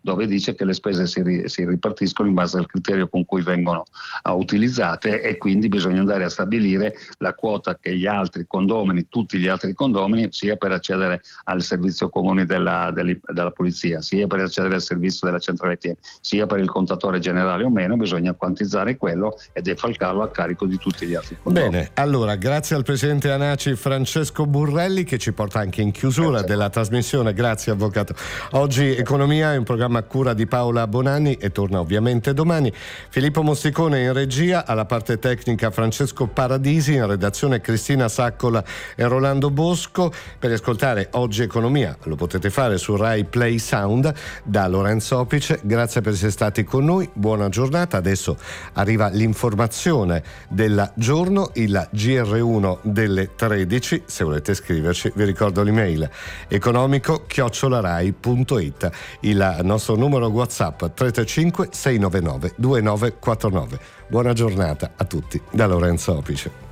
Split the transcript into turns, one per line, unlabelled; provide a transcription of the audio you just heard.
dove dice che le spese si ripartiscono in base al criterio con cui vengono utilizzate, e quindi bisogna andare a stabilire la quota che gli altri condomini, tutti gli altri condomini, sia per accedere al servizio comune della polizia, sia per accedere al servizio della centrale TN, sia per il contatore generale o meno, bisogna quantizzare quello e defalcarlo a carico di tutti gli altri condomini.
Bene, allora grazie al presidente ANACI Francesco Burrelli, che ci porta anche in chiusura della trasmissione. Grazie avvocato. Oggi Economia è un programma a cura di Paola Bonanni e torna ovviamente domani. Filippo Mosticone in regia, alla parte tecnica Francesco Paradisi, in redazione Cristina Saccola e Rolando Bosco. Per ascoltare Oggi Economia lo potete fare su Rai Play Sound. Da Lorenzo Opice, grazie per essere stati con noi, buona giornata. Adesso arriva l'informazione del giorno, il GR1 delle 13. Se volete scriverci vi ricordo l'email economico@rai.it, il nostro numero WhatsApp 335 699 2949. Buona giornata a tutti da Lorenzo Opice.